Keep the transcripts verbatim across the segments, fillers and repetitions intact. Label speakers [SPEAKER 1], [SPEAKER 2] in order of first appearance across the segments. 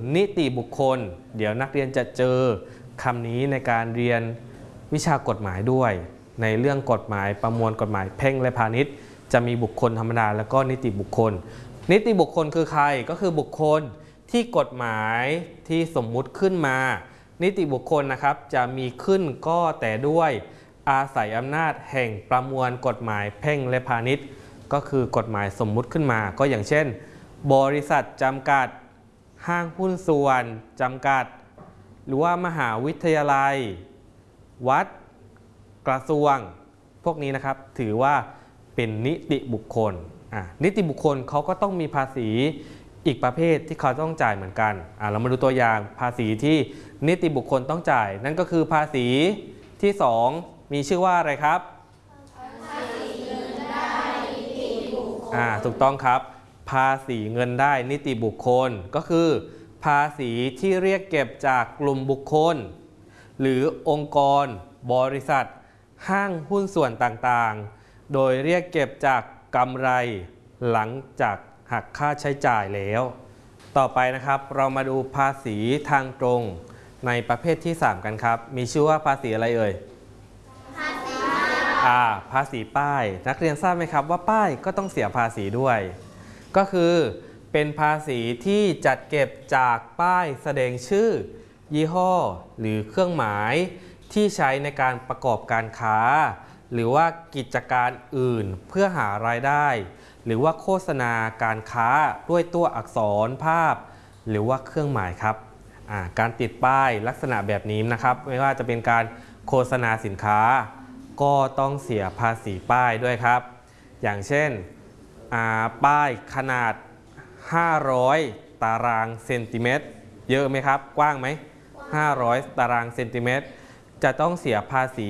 [SPEAKER 1] นิติบุคคลเดี๋ยวนักเรียนจะเจอคำนี้ในการเรียนวิชากฎหมายด้วยในเรื่องกฎหมายประมวลกฎหมายแพ่งและพาณิชย์จะมีบุคคลธรรมดาแล้วก็นิติบุคคลนิติบุคคลคือใครก็คือบุคคลที่กฎหมายที่สมมุติขึ้นมานิติบุคคลนะครับจะมีขึ้นก็แต่ด้วยอาศัยอำนาจแห่งประมวลกฎหมายแพ่งและพาณิชย์ก็คือกฎหมายสมมุติขึ้นมาก็อย่างเช่นบริษัทจำกัดห้างหุ้นส่วนจำกัดหรือว่ามหาวิทยาลัยวัดกระทรวงพวกนี้นะครับถือว่าเป็นนิติบุคคลอ่ะนิติบุคคลเขาก็ต้องมีภาษีอีกประเภทที่เขาต้องจ่ายเหมือนกันอ่ะเรามาดูตัวอย่างภาษีที่นิติบุคคลต้องจ่ายนั่นก็คือภาษีที่สองมีชื่อว่าอะไรครับภาษีเงินได้นิติบุคคลอ่าถูกต้องครับภาษีเงินได้นิติบุคคลก็คือภาษีที่เรียกเก็บจากกลุ่มบุคคลหรือองค์กรบริษัทห้างหุ้นส่วนต่างๆโดยเรียกเก็บจากกำไรหลังจากหักค่าใช้จ่ายแล้วต่อไปนะครับเรามาดูภาษีทางตรงในประเภทที่สามกันครับมีชื่อว่าภาษีอะไรเอ่ยภาษีอ่าภาษีป้ายนักเรียนทราบไหมครับว่าป้ายก็ต้องเสียภาษีด้วยก็คือเป็นภาษีที่จัดเก็บจากป้ายแสดงชื่อยี่ห้อหรือเครื่องหมายที่ใช้ในการประกอบการค้าหรือว่ากิจการอื่นเพื่อหารายได้หรือว่าโฆษณาการค้าด้วยตัวอักษรภาพหรือว่าเครื่องหมายครับการติดป้ายลักษณะแบบนี้นะครับไม่ว่าจะเป็นการโฆษณาสินค้าก็ต้องเสียภาษีป้ายด้วยครับอย่างเช่นป้ายขนาดห้าร้อยตารางเซนติเมตรเยอะไหมครับกว้างไหมห้าร้อยตารางเซนติเมตรจะต้องเสียภาษี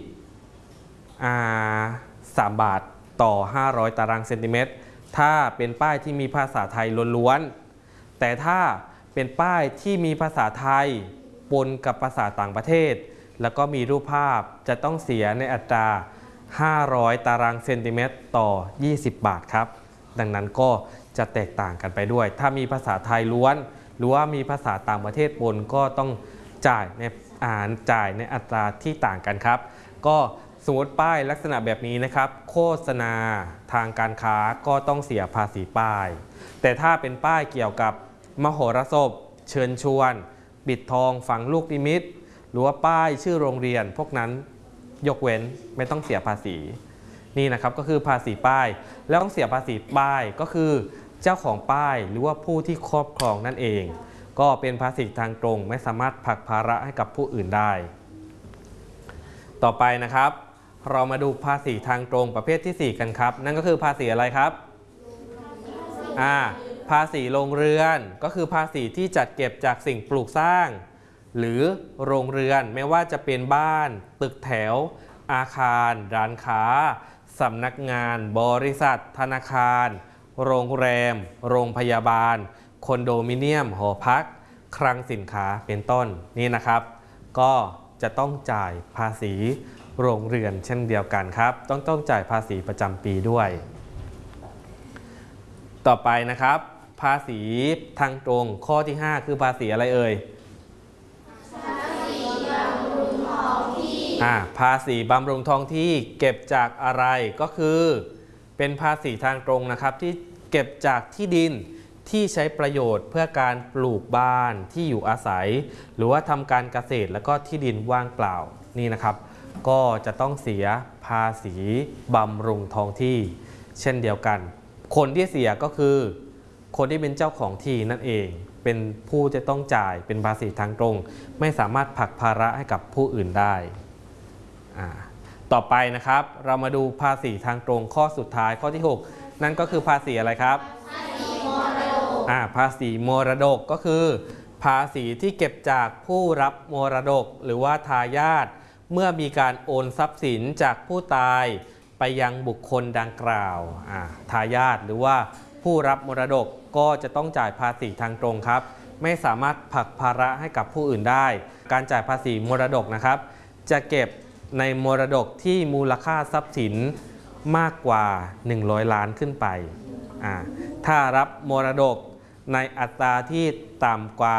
[SPEAKER 1] สามบาทต่อห้าร้อยตารางเซนติเมตรถ้าเป็นป้ายที่มีภาษาไทยล้วนๆแต่ถ้าเป็นป้ายที่มีภาษาไทยปนกับภาษาต่างประเทศแล้วก็มีรูปภาพจะต้องเสียในอัตราห้าร้อยตารางเซนติเมตรต่อยี่สิบบาทครับดังนั้นก็จะแตกต่างกันไปด้วยถ้ามีภาษาไทยล้วนหรือว่ามีภาษาต่างประเทศปนก็ต้องจ่ายในอ่านจ่ายในอัตราที่ต่างกันครับก็สมมติป้ายลักษณะแบบนี้นะครับโฆษณาทางการค้าก็ต้องเสียภาษีป้ายแต่ถ้าเป็นป้ายเกี่ยวกับมโหรสพเชิญชวนปิดทองฝังลูกนิมิตหรือว่าป้ายชื่อโรงเรียนพวกนั้นยกเว้นไม่ต้องเสียภาษีนี่นะครับก็คือภาษีป้ายแล้วต้องเสียภาษีป้ายก็คือเจ้าของป้ายหรือว่าผู้ที่ครอบครองนั่นเองก็เป็นภาษีทางตรงไม่สามารถผลักภาระให้กับผู้อื่นได้ต่อไปนะครับเรามาดูภาษีทางตรงประเภทที่สี่กันครับนั่นก็คือภาษีอะไรครับอ่าภาษีโรงเรือนก็คือภาษีที่จัดเก็บจากสิ่งปลูกสร้างหรือโรงเรือนไม่ว่าจะเป็นบ้านตึกแถวอาคารร้านค้าสำนักงานบริษัทธนาคารโรงแรมโรงพยาบาลคอนโดมิเนียมหอพักคลังสินค้าเป็นต้นนี่นะครับก็จะต้องจ่ายภาษีโรงเรือนเช่นเดียวกันครับต้องต้องจ่ายภาษีประจำปีด้วยต่อไปนะครับภาษีทางตรงข้อที่ห้าคือภาษีอะไรเอ่ยภาษีบำรุงท้องที่อ่าภาษีบำรุงท้องที่เก็บจากอะไรก็คือเป็นภาษีทางตรงนะครับที่เก็บจากที่ดินที่ใช้ประโยชน์เพื่อการปลูกบ้านที่อยู่อาศัยหรือว่าทำการเกษตรแล้วก็ที่ดินว่างเปล่านี่นะครับก็จะต้องเสียภาษีบำรุงท้องที่เช่นเดียวกันคนที่เสียก็คือคนที่เป็นเจ้าของที่นั่นเองเป็นผู้จะต้องจ่ายเป็นภาษีทางตรงไม่สามารถผลักภาระให้กับผู้อื่นได้อ่าต่อไปนะครับเรามาดูภาษีทางตรงข้อสุดท้ายข้อที่หกนั่นก็คือภาษีอะไรครับภาษีมรดกอ่าภาษีมรดกก็คือภาษีที่เก็บจากผู้รับมรดกหรือว่าทายาทเมื่อมีการโอนทรัพย์สินจากผู้ตายไปยังบุคคลดังกล่าวอ่าทายาทหรือว่าผู้รับมรดกก็จะต้องจ่ายภาษีทางตรงครับไม่สามารถผลักภาระให้กับผู้อื่นได้การจ่ายภาษีมรดกนะครับจะเก็บในมรดกที่มูลค่าทรัพย์สินมากกว่าหนึ่งร้อยล้านขึ้นไปอ่าถ้ารับมรดกในอัตราที่ต่ำกว่า